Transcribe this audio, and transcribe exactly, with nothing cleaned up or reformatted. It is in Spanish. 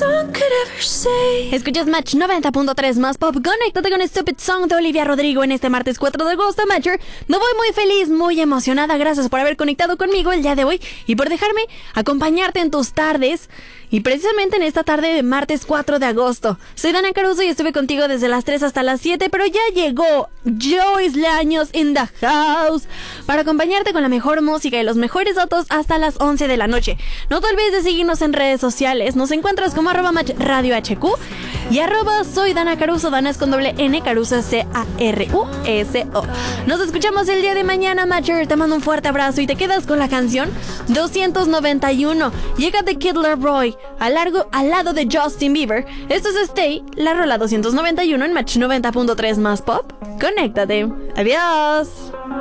Escuchas Match noventa punto tres más pop. Conéctate con Stupid Song de Olivia Rodrigo en este martes cuatro de agosto, Matcher. Me voy muy feliz, muy emocionada. Gracias por haber conectado conmigo el día de hoy y por dejarme acompañarte en tus tardes. Y precisamente en esta tarde de martes cuatro de agosto. Soy Dana Caruso y estuve contigo desde las tres hasta las siete, pero ya llegó Joyce Laños in the house para acompañarte con la mejor música y los mejores datos hasta las once de la noche. No te olvides de seguirnos en redes sociales. Nos encuentras como arroba match radio H Q y arroba soy Dana Caruso. Dana es con doble N, Caruso C A R U S O. Nos escuchamos el día de mañana, Matcher. Te mando un fuerte abrazo y te quedas con la canción doscientos noventa y uno. Llega de Kid Laroi al, largo, al lado de Justin Bieber. Esto es Stay, la rola doscientos noventa y uno en Match noventa punto tres más pop. Conéctate. Adiós.